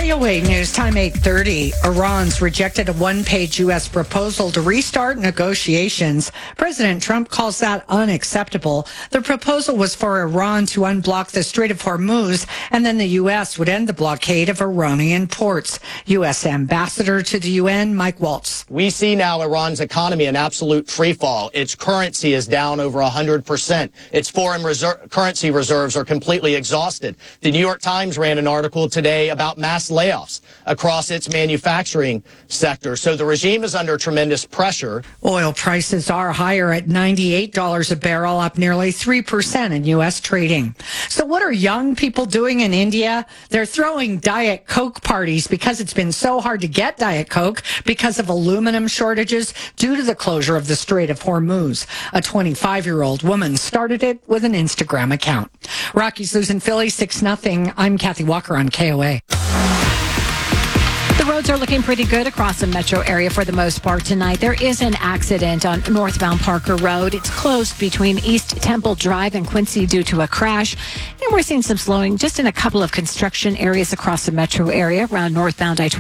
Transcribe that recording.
KOA News, time 8:30. Iran's rejected a one-page U.S. proposal to restart negotiations. President Trump calls that unacceptable. The proposal was for Iran to unblock the Strait of Hormuz, and then the U.S. would end the blockade of Iranian ports. U.S. Ambassador to the UN, Mike Waltz. We see now Iran's economy in absolute freefall. Its currency is down over 100%. Its foreign currency reserves are completely exhausted. The New York Times ran an article today about mass layoffs across its manufacturing sector. So the regime is under tremendous pressure. Oil prices are higher at $98 a barrel, up nearly 3% in U.S. trading. So what are young people doing in India? They're throwing Diet Coke parties because it's been so hard to get Diet Coke because of aluminum shortages due to the closure of the Strait of Hormuz. A 25-year-old woman started it with an Instagram account. Rockies losing Philly 6-0. I'm Kathy Walker on KOA. The roads are looking pretty good across the metro area for the most part tonight. There is an accident on northbound Parker Road. It's closed between East Temple Drive and Quincy due to a crash. And we're seeing some slowing just in a couple of construction areas across the metro area around northbound I-20.